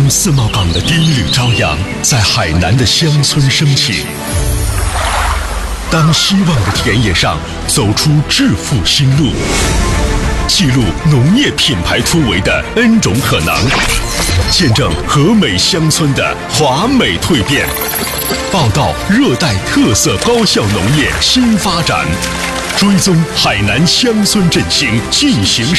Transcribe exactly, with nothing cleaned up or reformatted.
自贸港的第一缕朝阳在海南的乡村升起。当希望的田野上走出致富新路，记录农业品牌突围的 N 种可能，见证和美乡村的华美蜕变，报道热带特色高效农业新发展，追踪海南乡村振兴进行